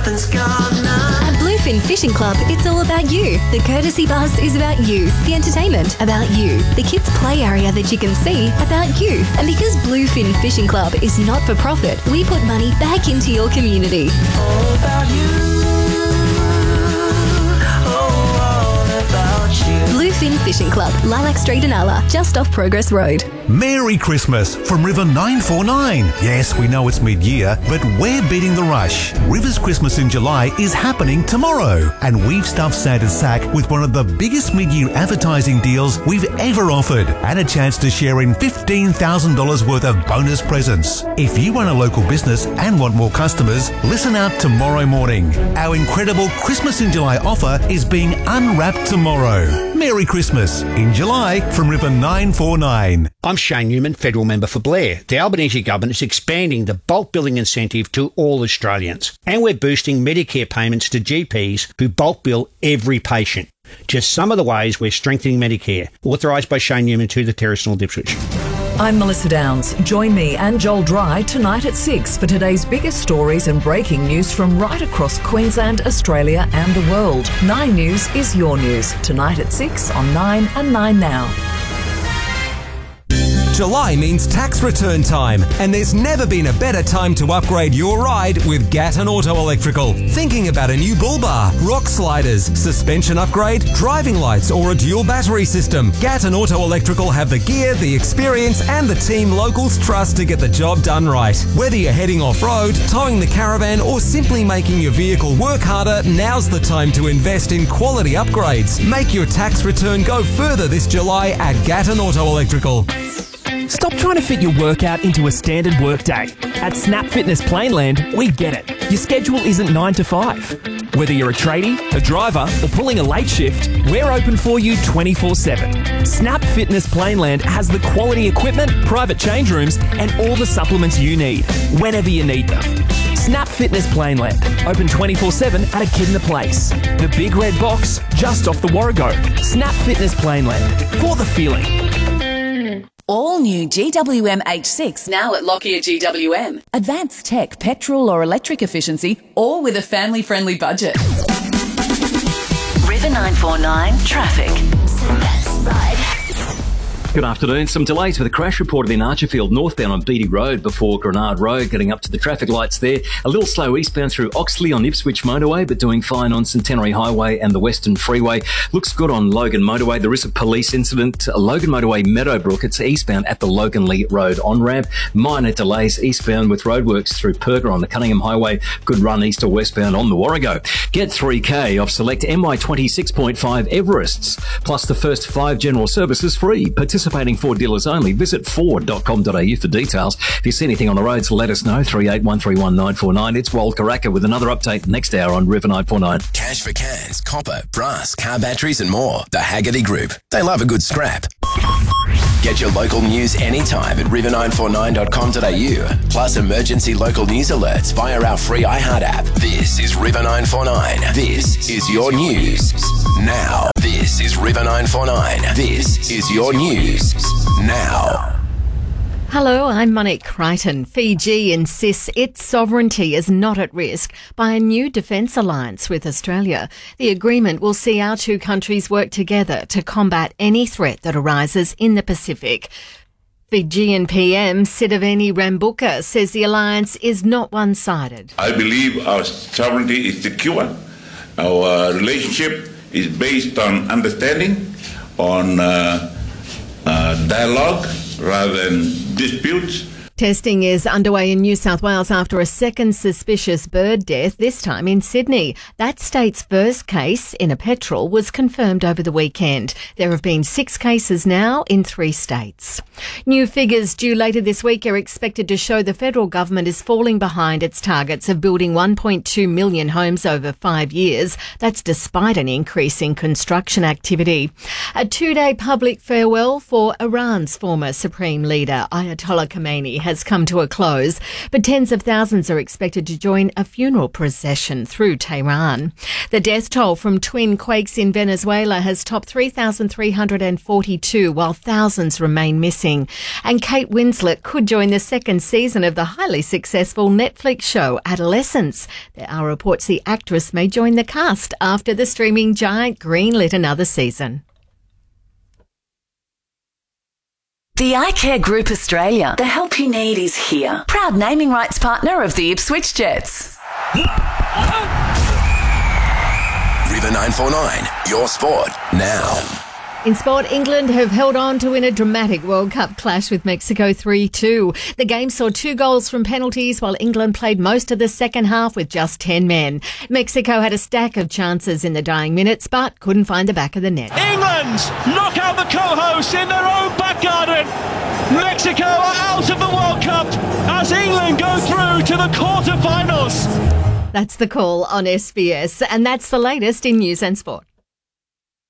nothing's gonna. At Bluefin Fishing Club, it's all about you. The courtesy bus is about you. The entertainment, about you. The kids' play area that you can see, about you. And because Bluefin Fishing Club is not for profit, we put money back into your community. All about you. Bluefin Fishing Club, Lilac Street in Alla, just off Progress Road. Merry Christmas from River 949. Yes, we know it's mid-year, but we're beating the rush. River's Christmas in July is happening tomorrow, and we've stuffed Santa's sack with one of the biggest mid-year advertising deals we've ever offered, and a chance to share in $15,000 worth of bonus presents. If you run a local business and want more customers, listen out tomorrow morning. Our incredible Christmas in July offer is being unwrapped tomorrow. Merry Christmas in July from River 949. I'm Shane Newman, Federal Member for Blair. The Albanese Government is expanding the bulk billing incentive to all Australians. And we're boosting Medicare payments to GPs who bulk bill every patient. Just some of the ways we're strengthening Medicare. Authorised by Shane Newman to the Terrace North Ipswich. I'm Melissa Downs. Join me and Joel Dry tonight at 6 for today's biggest stories and breaking news from right across Queensland, Australia and the world. 9 News is your news. Tonight at 6 on 9 and 9 Now. July means tax return time, and there's never been a better time to upgrade your ride with Gatton Auto Electrical. Thinking about a new bull bar, rock sliders, suspension upgrade, driving lights or a dual battery system? Gatton Auto Electrical have the gear, the experience and the team locals trust to get the job done right. Whether you're heading off-road, towing the caravan or simply making your vehicle work harder, now's the time to invest in quality upgrades. Make your tax return go further this July at Gatton Auto Electrical. Stop trying to fit your workout into a standard workday. At Snap Fitness Plainland, we get it. Your schedule isn't 9 to 5. Whether you're a tradie, a driver, or pulling a late shift, we're open for you 24/7. Snap Fitness Plainland has the quality equipment, private change rooms, and all the supplements you need, whenever you need them. Snap Fitness Plainland, open 24/7 at a Kidna Place. The big red box, just off the Warrego. Snap Fitness Plainland, for the feeling. All new GWM H6 now at Lockyer GWM. Advanced tech, petrol or electric efficiency, all with a family-friendly budget. River 949 traffic. Good afternoon. Some delays with a crash reported in Archerfield northbound on Beatty Road before Grenard Road, getting up to the traffic lights there. A little slow eastbound through Oxley on Ipswich Motorway, but doing fine on Centenary Highway and the Western Freeway. Looks good on Logan Motorway. There is a police incident. Logan Motorway Meadowbrook. It's eastbound at the Logan Lee Road on-ramp. Minor delays eastbound with roadworks through Perga on the Cunningham Highway. Good run east or westbound on the Warrego. Get 3K off select MY26.5 Everests, plus the first 5 general services free. Participating Ford dealers only. Visit ford.com.au for details. If you see anything on the roads, let us know. 38131949. It's Wald Karaka with another update next hour on River 949. Cash for cans, copper, brass, car batteries and more. The Haggerty Group. They love a good scrap. Get your local news anytime at river949.com.au. Plus emergency local news alerts via our free iHeart app. This is River 949. This is your news now. This is River 949. This is your news now. Hello, I'm Monique Crichton. Fiji insists its sovereignty is not at risk by a new defence alliance with Australia. The agreement will see our two countries work together to combat any threat that arises in the Pacific. Fijian PM Sitiveni Rambuka says the alliance is not one-sided. I believe our sovereignty is secure. Our relationship is based on understanding, on dialogue rather than disputes. Testing is underway in New South Wales after a second suspicious bird death, this time in Sydney. That state's first case in a petrel was confirmed over the weekend. There have been 6 cases now in 3 states. New figures due later this week are expected to show the federal government is falling behind its targets of building 1.2 million homes over 5 years. That's despite an increase in construction activity. A 2-day public farewell for Iran's former supreme leader, Ayatollah Khamenei, has come to a close, but tens of thousands are expected to join a funeral procession through Tehran. The death toll from twin quakes in Venezuela has topped 3,342, while thousands remain missing. And Kate Winslet could join the second season of the highly successful Netflix show Adolescence. There are reports the actress may join the cast after the streaming giant greenlit another season. The iCare Group Australia. The help you need is here. Proud naming rights partner of the Ipswich Jets. River 949, your sport now. In sport, England have held on to win a dramatic World Cup clash with Mexico 3-2. The game saw 2 goals from penalties while England played most of the second half with just 10 men. Mexico had a stack of chances in the dying minutes but couldn't find the back of the net. England knock out the co-hosts in their own back garden. Mexico are out of the World Cup as England go through to the quarter-finals. That's The Call on SBS, and that's the latest in news and sport.